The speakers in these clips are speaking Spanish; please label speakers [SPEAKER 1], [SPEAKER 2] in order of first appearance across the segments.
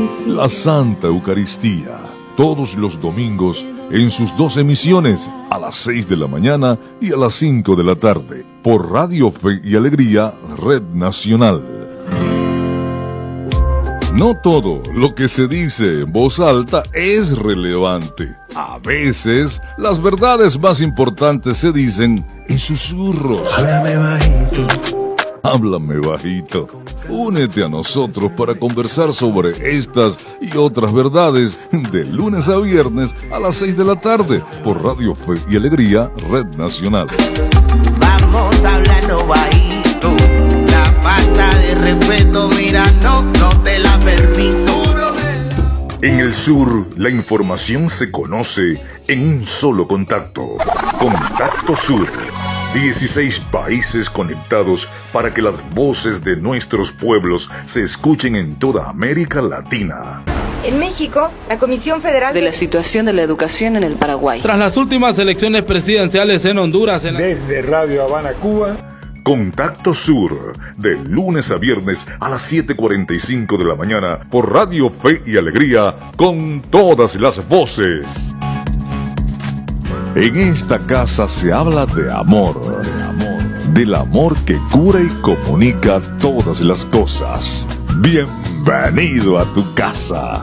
[SPEAKER 1] La Santa Eucaristía, todos los domingos en sus 2 emisiones, a las 6 de la mañana y a las 5 de la tarde, por Radio Fe y Alegría, Red Nacional. No todo lo que se dice en voz alta es relevante. A veces, las verdades más importantes se dicen en susurros.
[SPEAKER 2] Háblame bajito.
[SPEAKER 1] Háblame bajito. Únete a nosotros para conversar sobre estas y otras verdades de lunes a viernes a las 6 de la tarde por Radio Fe y Alegría, Red Nacional.
[SPEAKER 2] Vamos hablando bajito. La falta de respeto, mira, no te la permito.
[SPEAKER 1] En el sur, la información se conoce en un solo contacto. Contacto Sur. 16 países conectados para que las voces de nuestros pueblos se escuchen en toda América Latina.
[SPEAKER 3] En México, la Comisión Federal
[SPEAKER 4] de la situación de la educación en el Paraguay.
[SPEAKER 5] Tras las últimas elecciones presidenciales en Honduras.
[SPEAKER 6] Desde Radio Habana, Cuba.
[SPEAKER 1] Contacto Sur, de lunes a viernes a las 7:45 de la mañana por Radio Fe y Alegría, con todas las voces. En esta casa se habla de amor, del amor que cura y comunica todas las cosas. Bienvenido a tu casa.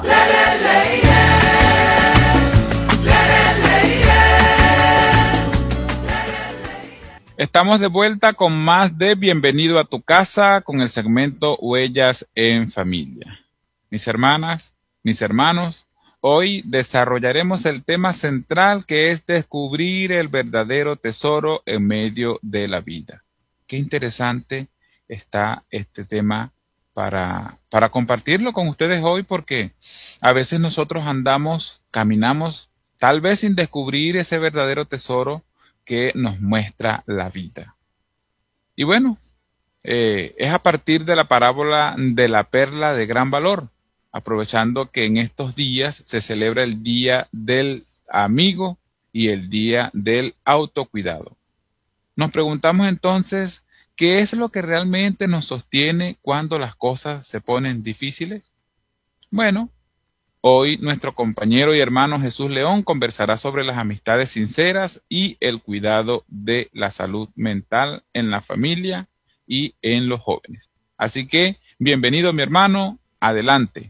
[SPEAKER 7] Estamos de vuelta con más de Bienvenido a tu casa, con el segmento Huellas en Familia. Mis hermanas, mis hermanos, hoy desarrollaremos el tema central, que es descubrir el verdadero tesoro en medio de la vida. Qué interesante está este tema para compartirlo con ustedes hoy, porque a veces nosotros caminamos, tal vez sin descubrir ese verdadero tesoro que nos muestra la vida. Y bueno, es a partir de la parábola de la perla de gran valor, aprovechando que en estos días se celebra el Día del Amigo y el Día del Autocuidado. Nos preguntamos entonces, ¿qué es lo que realmente nos sostiene cuando las cosas se ponen difíciles? Bueno, hoy nuestro compañero y hermano Jesús León conversará sobre las amistades sinceras y el cuidado de la salud mental en la familia y en los jóvenes. Así que, bienvenido mi hermano, adelante.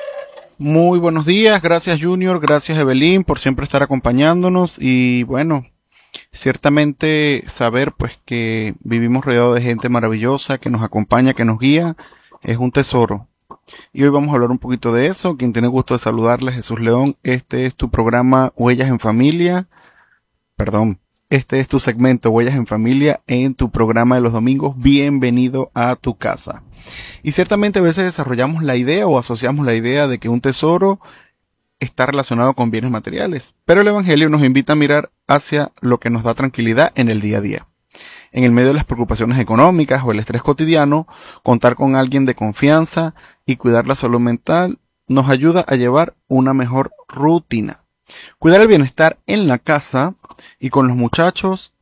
[SPEAKER 8] Muy buenos días, gracias Junior, gracias Evelyn por siempre estar acompañándonos y bueno, ciertamente saber pues que vivimos rodeados de gente maravillosa que nos acompaña, que nos guía, es un tesoro. Y hoy vamos a hablar un poquito de eso. Quien tiene gusto de saludarles, Jesús León. Este es tu programa Huellas en Familia. Este es tu segmento Huellas en Familia en tu programa de los domingos. Bienvenido a tu casa. Y ciertamente a veces desarrollamos la idea o asociamos la idea de que un tesoro está relacionado con bienes materiales. Pero el Evangelio nos invita a mirar hacia lo que nos da tranquilidad en el día a día. En el medio de las preocupaciones económicas o el estrés cotidiano, contar con alguien de confianza y cuidar la salud mental nos ayuda a llevar una mejor rutina. Cuidar el bienestar en la casa y con los muchachos